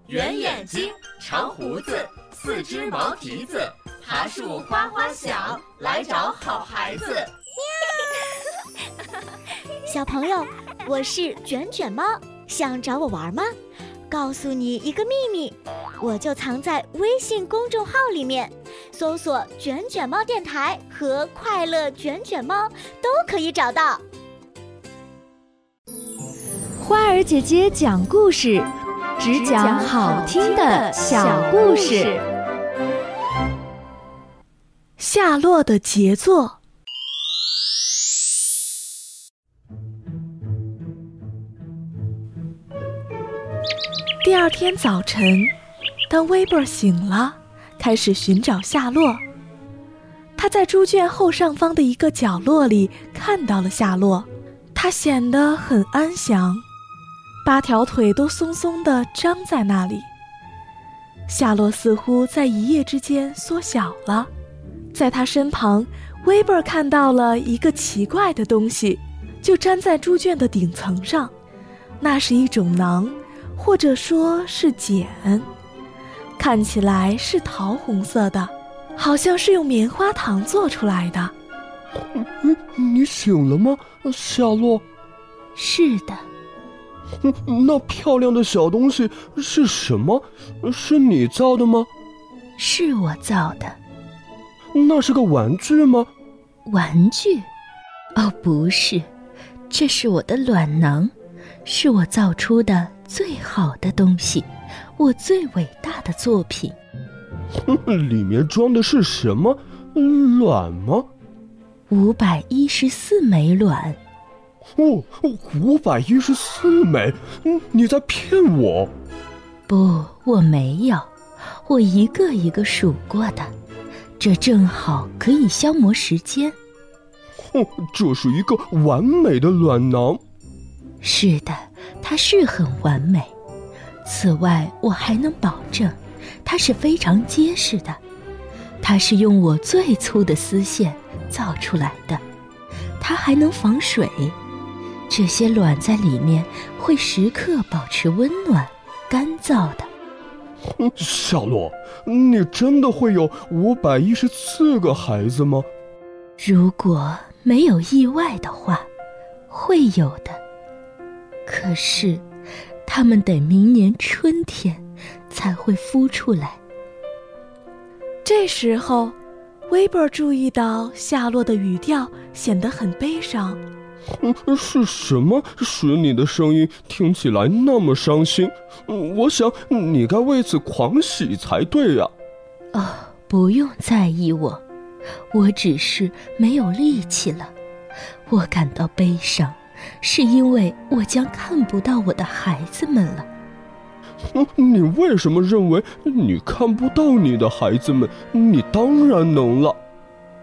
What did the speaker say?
圆眼睛，长胡子，四只毛蹄子，爬树哗哗响，来找好孩子。 小朋友，我是卷卷猫，想找我玩吗？告诉你一个秘密，我就藏在微信公众号里面，搜索卷卷猫电台和快乐卷卷猫都可以找到。 花儿姐姐讲故事，只讲好听的小故事。 夏洛的杰作。第二天早晨，当威伯醒了，开始寻找夏洛。他在猪圈后上方的一个角落里看到了夏洛，他显得很安详，8条腿都松松地张在那里。夏洛似乎在一夜之间缩小了。在他身旁，威伯看到了一个奇怪的东西，就粘在猪圈的顶层上。那是一种囊，或者说是茧，看起来是桃红色的，好像是用棉花糖做出来的。 你醒了吗，夏洛？ 是的。 那漂亮的小东西是什么？是你造的吗？ 是我造的。 那是个玩具吗？ 玩具？哦，不是，这是我的卵囊，是我造出的最好的东西，我最伟大的作品。 里面装的是什么？卵吗 ？514枚卵。 哦，514枚？你在骗我？ 不，我没有，我一个一个数过的，这正好可以消磨时间。 这是一个完美的卵囊。 是的，它是很完美。此外，我还能保证，它是非常结实的。它是用我最粗的丝线造出来的，它还能防水。这些卵在里面会时刻保持温暖、干燥的。 夏洛，你真的会有514个孩子吗？ 如果没有意外的话，会有的。可是，他们得明年春天才会孵出来。 这时候，威伯注意到夏洛的语调显得很悲伤。 是什么使你的声音听起来那么伤心？我想你该为此狂喜才对呀。 哦，不用在意我，我只是没有力气了。我感到悲伤，是因为我将看不到我的孩子们了。 你为什么认为你看不到你的孩子们？你当然能了。